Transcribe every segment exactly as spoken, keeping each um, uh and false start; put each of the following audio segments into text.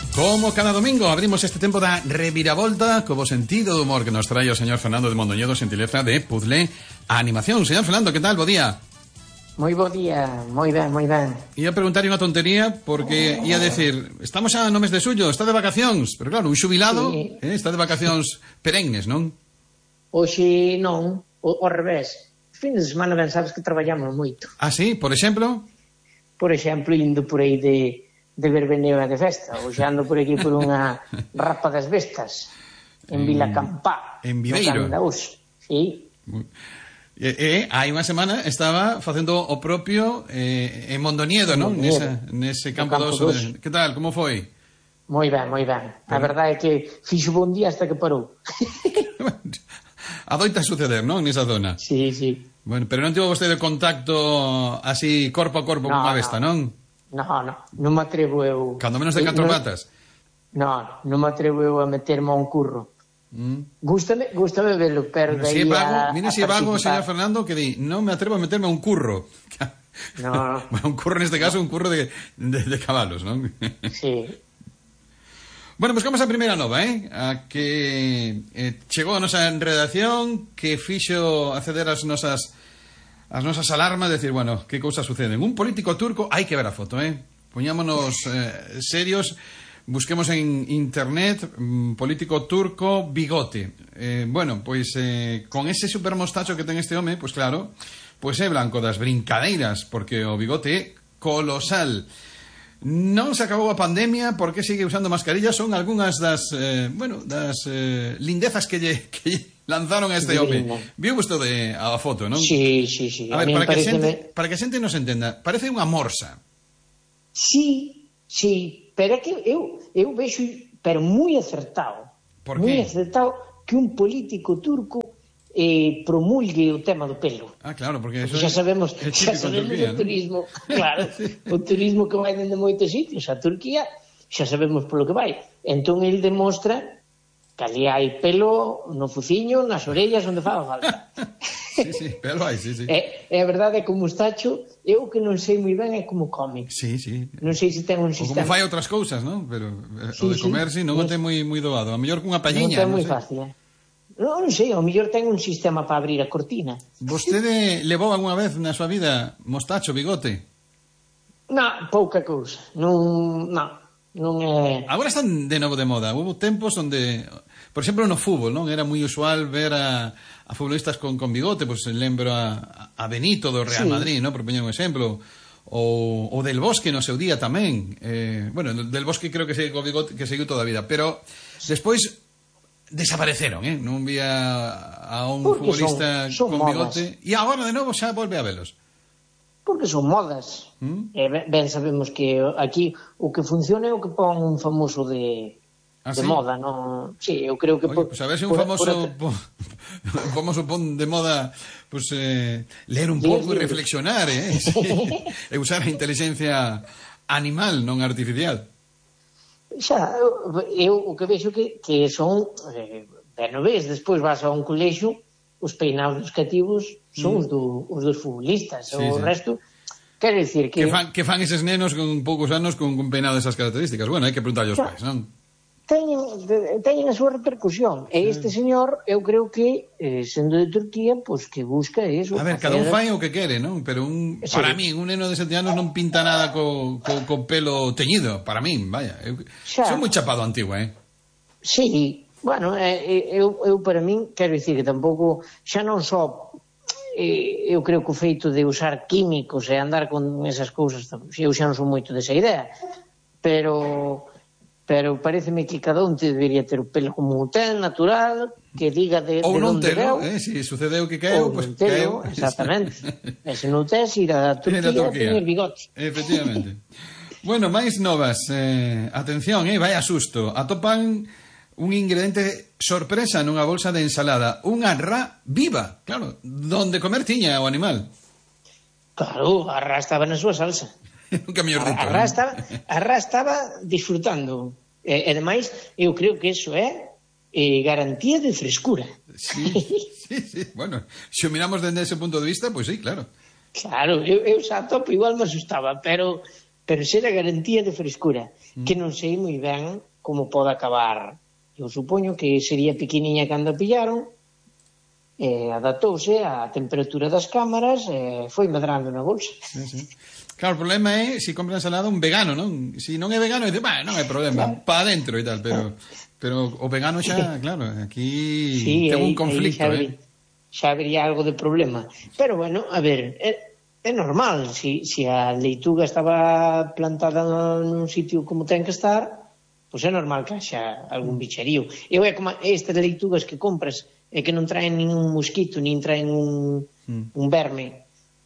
Como cada domingo abrimos este tempo da reviravolta co bo sentido do humor que nos trae o señor Fernando de Mondoñedo, xentileza de Puzzle Animación. Señor Fernando, que tal? Bo día. Moi bo día, moi ben, moi ben. Ia preguntar unha tontería porque ia decir, estamos xa no mes de xullo, está de vacacións, pero claro, un xubilado sí. eh, está de vacacións perennes, non? Oxe non, o, ao revés. Fin de semana ben sabes que traballamos moito. Ah, sí? Por exemplo? Por exemplo, indo por aí de, de verbeneo e de festa, ou xa ando por aquí por unha rapa das bestas, en Vila Campá. En Viveiro. Sí. E, e hai unha semana estaba facendo o propio eh, en Mondoñedo, non? Nesa, nese campo, campo dos, dos. Que tal? Como foi? Moi ben, moi ben. Pero... A verdade é que fixo bon día hasta que parou. Adoita suceder, non? Nesa zona. Sí, sí. Bueno, pero non tivo vostede contacto así corpo a corpo no, con a besta, no. non? No, no, non me atrevo eu... Cando menos de catro no, patas? No, non me atrevo eu a meterme a un curro. Mm. Gústame, gústame verlo, pero mira, si é vago, mira si é vago o señor Fernando que di, non me atrevo a meterme a un curro. No. Bueno, un curro neste caso, un curro de, de, de cabalos, non? Sí. Bueno, buscamos a primeira nova, eh? A que eh, chegou a nosa redacción, que fixo acceder as nosas as nosas alarmas, decir, bueno, que cousas suceden. Un político turco, hai que ver a foto, eh? Poñámonos eh, serios. Busquemos en internet um, político turco bigote. Eh, bueno, pois eh, con ese super mostacho que ten este home, pois claro, pois é blanco das brincadeiras, porque o bigote é colosal. Non se acabou a pandemia, porque sigue usando mascarillas, son algunhas das, eh, bueno, das eh, lindezas que lle, que lle lanzaron a este home. Viu vostede a foto, non? Sí, sí, sí. A, a ver, para que, xente, me... para que a xente nos entenda, parece unha morsa. Sí, sí. Pero é que eu, eu vexo, pero moi acertado, moi acertado que un político turco eh, promulgue o tema do pelo. Ah, claro, porque eso xa sabemos, é xa sabemos Turquía, o turismo, ¿no? Claro, sí. O turismo que vai dende moitos sitios a Turquía, xa sabemos polo que vai. Entón ele demostra que ali hai pelo no fuciño, nas orellas, onde faga falta. Sí, sí, pelo hai, sí, sí. É, é a verdade é que o mostacho, eu que non sei moi ben é como come. Sí, sí. Non sei se ten un sistema. O como fai outras cousas, non? Pero sí, o de comer, sí, sí non o ten moi moi doado. A mellor cunha palliña, non ten moi sei. fácil, eh? Non, non sei, ao mellor ten un sistema para abrir a cortina. Vostede levou algunha vez na súa vida mostacho, bigote? Non, pouca cousa. Non, non, non é... Agora están de novo de moda. Hubo tempos onde, por exemplo, no fútbol, non? Era moi usual ver a, a futbolistas con, con bigote, pois pues, lembro a, a Benito do Real sí. Madrid, non? Por poñer un exemplo. O, o Del Bosque no seu día tamén. Eh, bueno, Del Bosque creo que seguiu co bigote, que seguiu toda a vida, pero despois desapareceron, eh? Non vía a un porque futbolista son, son con bigote e agora de novo xa volve a velos. Porque son modas. ¿Mm? Eh, ben sabemos que aquí o que funciona é o que pon un famoso de ¿Ah, de sí? moda, non? Sí, eu creo que Oye, por, pues a ver se un famoso por... un famoso pon de moda pues eh, leer un pouco e reflexionar, eh? Sí. E usar a inteligencia animal, non artificial. Xa, eu o que vexo que, que son eh, ben o ves, despois vas a un colexo, os peinados dos cativos son mm. os, do, os dos futbolistas, sí, o sí. resto quero dicir que... Que fan, que fan eses nenos con poucos anos con, con peinado desas características. Bueno, hai que preguntarlle aos pais, non? Teñen, teñen a súa repercusión e este señor, eu creo que eh, sendo de Turquía, pois pues, que busca eso. A ver, cada un fai o que quere, non? Pero un, sí. para mí, un neno de sete anos non pinta nada co, co, co pelo teñido, para mí, vaya. Eu, son moi chapado antigo, eh? Sí, bueno, eh, eu, eu para min, quero dicir que tampouco, xa non só eh, eu creo que o feito de usar químicos e andar con esas cousas, eu xa non son moito desa idea, pero... pero pareceme que cada un debería ter o pelo como ten, natural, que diga de, ou de non onde telo, veu. Eh, si sucedeu que caeu, pois pues, caeu. Exactamente. E se non tes, ir a Turquía, Turquía. Tener bigote. Efectivamente. Bueno, máis novas. Eh, atención, eh, vai a susto. Atopan un ingrediente sorpresa nunha bolsa de ensalada. Unha rá viva, claro, donde comer tiña o animal. Claro, a rá estaba na súa salsa. Nunca mellor dito. A rá estaba, a rá estaba disfrutando. E, e demais, eu creo que eso é eh, garantía de frescura. Sí, sí, sí. Bueno, se o miramos dende ese punto de vista, pois pues sí, claro. Claro, eu, eu xa topo igual me asustaba, pero pero ser a garantía de frescura, mm. que non sei moi ben como pode acabar. Eu supoño que sería pequeniña cando a pillaron, eh, adaptouse á temperatura das cámaras e eh, foi medrando na bolsa. Sí, sí. Claro, o problema é se si compra ensalada un vegano, non? Se si non é vegano, dice, bah, non hai problema, claro, pa adentro e tal, pero pero o vegano xa, claro, aquí sí, ten un conflicto, xa, eh. Xa habría algo de problema. Pero bueno, a ver, é, é normal, se si, si a leituga estaba plantada nun sitio como ten que estar, pois é normal que haxa algún bicharío. Eu é como estas leitugas que compras e que non traen ningún mosquito, nin traen un, mm. un verme.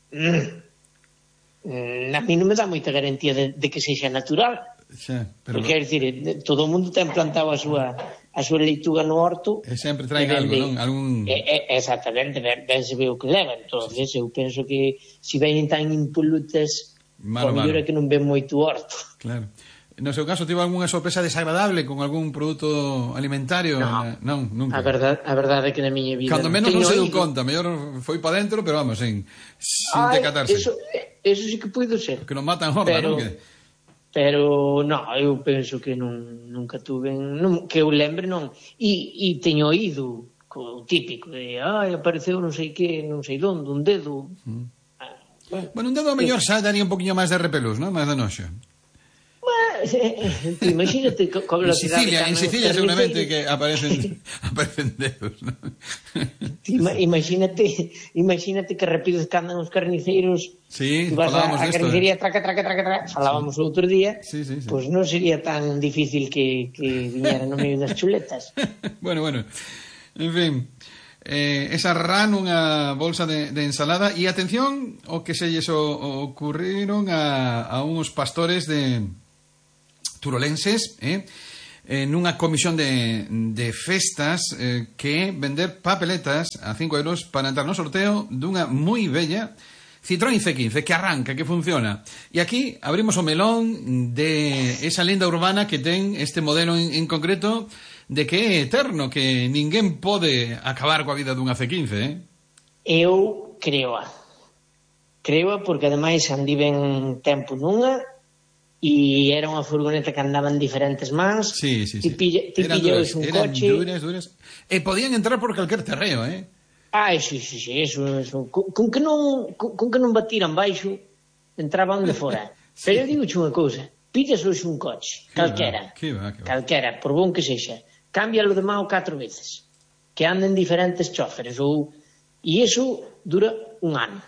Mm. A mí non me dá moita garantía de, de que sexa natural. Xa, pero... Porque, quer dicir, todo o mundo ten plantado a súa a súa leituga no horto e sempre traen algo, non? Algún... E, e, exactamente, ben, ben se ve o que leva. Entonces, eu penso que se veñen tan impolutas, o mellor é que non ven moito horto. Claro. No seu caso, tivo algunha sorpresa desagradable con algún produto alimentario? No, non, nunca. A verdade, a verdade é que na miña vida... Cando menos non se deu conta, mellor foi para dentro, pero vamos, sin, sin Ay, decatarse. Eso, eso sí que puido ser. Que non matan horda, pero... non? Que... Pero, non, eu penso que non, nunca tuve, non, que eu lembre, non. E, e teño oído o típico de, ai, apareceu non sei que, non sei donde, un dedo. Mm. Ah, bueno, bueno, un dedo a mellor xa daría un poquinho máis de repelús, non? Máis de noxo. Bueno, imagínate con en Sicilia, en Sicilia seguramente que aparecen aparecen dedos, ¿no? Imagínate, imagínate que rápido que andan os carniceiros. Sí, vas a, a desto, carnicería, eh. traca, traca, traca, traca, falábamos sí. outro día, sí, sí, sí. Pues non sería tan difícil que, que viñera no medio das chuletas. Bueno, bueno, en fin, eh, esa ran unha bolsa de, de ensalada e atención o que se lles ocurriron a, a uns pastores de turolenses, eh, en unha comisión de, de festas eh, que vender papeletas a cinco euros para entrar no sorteo dunha moi bella Citroën C quince, que arranca, que funciona. E aquí abrimos o melón de esa lenda urbana que ten este modelo en, en concreto de que é eterno, que ninguén pode acabar coa vida dunha C quince, eh? Eu creoa. Creoa porque ademais andiven tempo nunha e era unha furgoneta que andaba en diferentes mans. Sí, sí, sí. Ti pilla, ti pillas un eran coche. Duras, duras. E podían entrar por calquer terreo, eh? Ah, sí, sí, sí, eso, eso. Con, con que non con, con que non batiran baixo, entraban de fora. Sí. Pero eu digo unha cousa, pillas hoxe un coche, calquera. Que va, que va. Calquera, por bon que sexa. Cámbialo de mao catro veces. Que anden diferentes chóferes ou e iso dura un ano.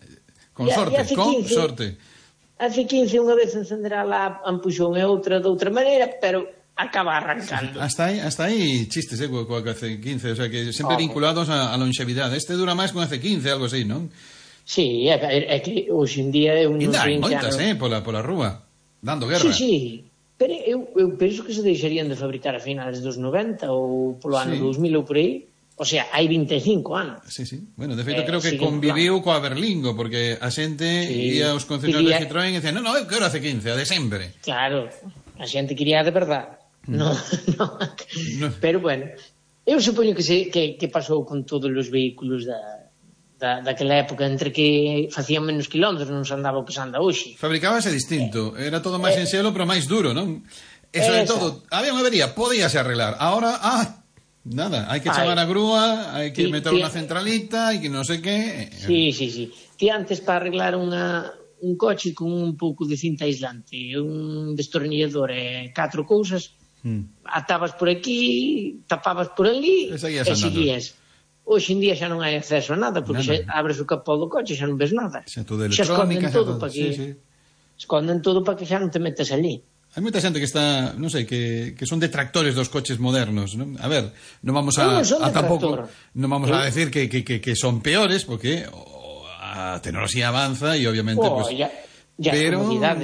Con e, sorte, e con quince, sorte. A C quince unha vez encenderá lá a ampuxón e outra de outra maneira, pero acaba arrancando. Hasta aí, hasta aí chistes, eh, coa C quince, o sea, que sempre oh, vinculados a, a longevidade. Este dura máis con a C quince, algo así, non? Sí, é, é que hoxe en día é un... E dai moitas, eh, pola, pola rúa, dando guerra. Sí, sí, pero eu, eu penso que se deixarían de fabricar a finales dos noventa ou polo ano sí. dos mil ou por aí. O sea, hai vinte e cinco anos. Sí, sí. Bueno, de feito, eh, creo que conviviu coa Berlingo, porque a xente sí. ia aos concesionarios de Citroën e dicían, non, non, eu quero a C quince, a de sempre. Claro, a xente quería de verdade. Mm. No, no. no. Pero, bueno, eu supoño que, se, que, que pasou con todos os vehículos da, da, daquela época, entre que facían menos kilómetros, non se andaba o que se anda hoxe. Fabricábase distinto, eh, era todo máis eh, en xelo, pero máis duro, non? E sobre todo, había unha avería, podíase arreglar. Ahora, ah... Nada, hai que chamar a grúa, hai que meter unha centralita, hai que non sei que... Sí, sí, sí. Ti antes para arreglar unha, un coche con un pouco de cinta aislante, un destornillador e catro cousas, mm. atabas por aquí, tapabas por ali e seguías. Hoxe en día xa non hai acceso a nada, porque nada. Xa abres o capó do coche e xa non ves nada. Xa todo electrónica, xa esconden todo, todo... para que... Sí, sí. Esconden todo para que xa non te metas ali. Hai moita xente que está, non sei, que, que son detractores dos coches modernos, non? A ver, non vamos a, no, a tampouco, non vamos a decir que, que, que, que son peores, porque oh, a tecnoloxía avanza e obviamente, oh, pues, ya, ya pero,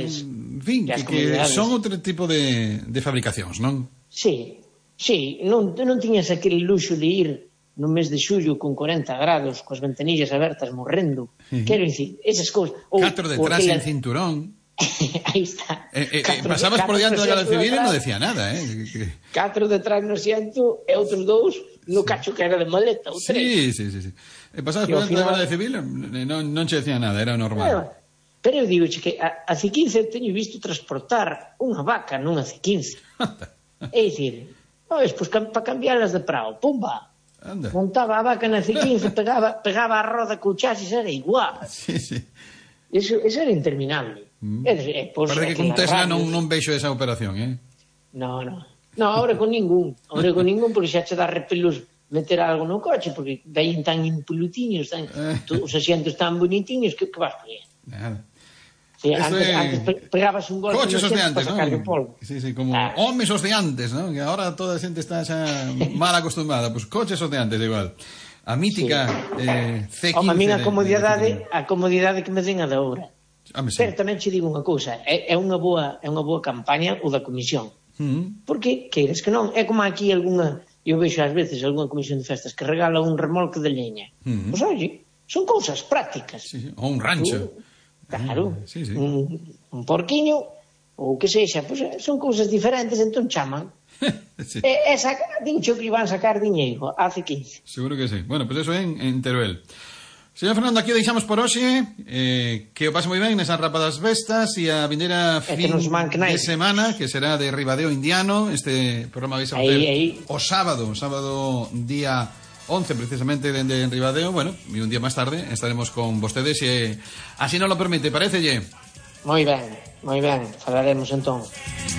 en fin, que, que son outro tipo de, de fabricacións, non? Sí, sí, non, non tiñas aquele luxo de ir no mes de xullo con corenta grados, coas ventanillas abertas morrendo. Uh-huh. Quero dicir, esas cousas. Catro detrás en cinturón. Aí está. Eh, eh, pasabas por diante da Garda Civil e non decía nada, eh? Catro detrás no asiento e outros dous no cacho que era de maleta, ou tres. Sí, sí, sí, sí. E pasabas por diante da Garda Civil e non, non che decía nada, era normal. Pero eu digo que a, a C quince teño visto transportar unha vaca nunha C quince. É dicir, pois, pois para cambiarlas de prao, pumba, anda. Montaba a vaca na C quince, pegaba, pegaba a roda co chasis, era igual. Sí, sí. Eso, eso era interminable. Mm. É, é, pois, parece que con Tesla non, non vexo esa operación, eh? No, no. No, ahora con ningún. Ahora con ningún, porque xa che dá repelús meter algo no coche, porque veían tan impolutiños, tan, eh. os asientos tan bonitiños, que, que vas a poner? Nada. Sí, antes, es... antes pegabas un golpe coches os de antes, para sacarle polvo. Sí, sí, como ah. homes os de antes, ¿no? Que ahora toda a xente está xa mal acostumbrada. Pues coches os de antes igual. A mítica sí. eh, C quince. O, a minha comodidade, de... a comodidade que me den a da hora. Ah, sí. Pero tamén che digo unha cousa, é, é unha boa é unha boa campaña o da comisión. Mm. Porque, queires que non, é como aquí algunha, eu vexo ás veces algunha comisión de festas que regala un remolque de leña. Mm. Pois, oye, son cousas prácticas. Sí, sí. O un rancho. Uh, Claro, ah, sí, sí. Un, un porquiño ou que sexa, pois son cousas diferentes, entón chaman. Sí. E, e saca, dincho que iban sacar diñeiro a C quince. Seguro que sí. Bueno, pois pues eso en, en Teruel. Señor Fernando, aquí o deixamos por hoxe, eh, que o pase moi ben nesas rapadas vestas e a vindeira fin de semana, que será de Ribadeo Indiano. Este programa vais a ver o sábado, o sábado día once precisamente dende en Ribadeo. Bueno, e un día máis tarde estaremos con vostedes e así nos lo permite, parecelle? Moi ben, moi ben, falaremos entón.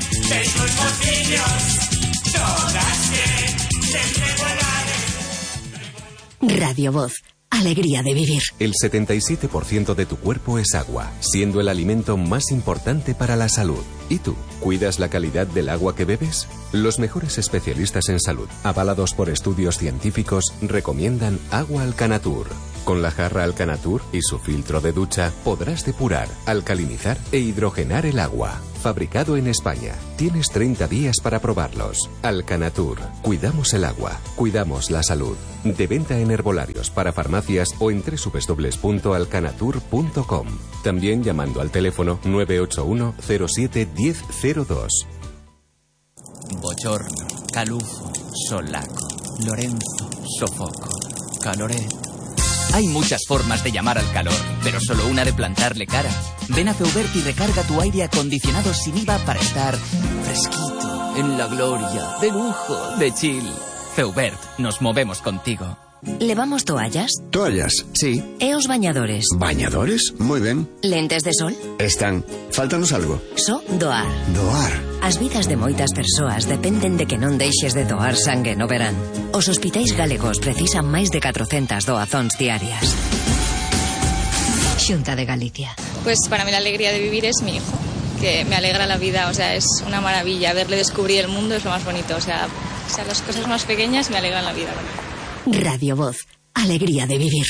Radio Voz, alegría de vivir. El setenta y siete por ciento de tu cuerpo es agua, siendo el alimento más importante para la salud. ¿Y tú? ¿Cuidas la calidad del agua que bebes? Los mejores especialistas en salud, avalados por estudios científicos, recomiendan agua Alcanatur. Con la jarra Alcanatur y su filtro de ducha podrás depurar, alcalinizar e hidrogenar el agua. Fabricado en España. Tienes treinta días para probarlos. Alcanatur. Cuidamos el agua. Cuidamos la salud. De venta en herbolarios, para farmacias o en doble u doble u doble u punto alcanatur punto com. También llamando al teléfono nueve ocho uno cero siete uno cero cero dos. Bochorno, calufo, solaco, Lorenzo, sofoco, caloret. Hay muchas formas de llamar al calor, pero solo una de plantarle cara. Ven a Feubert y recarga tu aire acondicionado sin I V A para estar fresquito, en la gloria, de lujo, de chill. Feubert, nos movemos contigo. ¿Levamos toallas? Toallas, sí. E os bañadores? ¿Bañadores? Muy ben. Lentes de sol? Están. Fáltanos algo. So doar. Doar. As vidas de moitas persoas dependen de que non deixes de doar sangue no verán. Os hospitais galegos precisan máis de catrocentas doazóns diarias. Xunta de Galicia. Pues para mí la alegría de vivir es mi hijo, que me alegra la vida, o sea, es una maravilla. Verle descubrir el mundo es lo más bonito, o sea, o sea las cosas más pequeñas me alegran la vida. Radio Voz, alegría de vivir.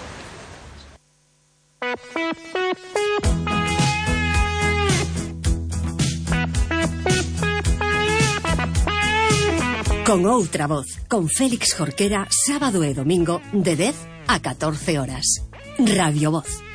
Con outra voz, con Félix Jorquera, sábado e domingo de dez a catorce horas. Radio Voz.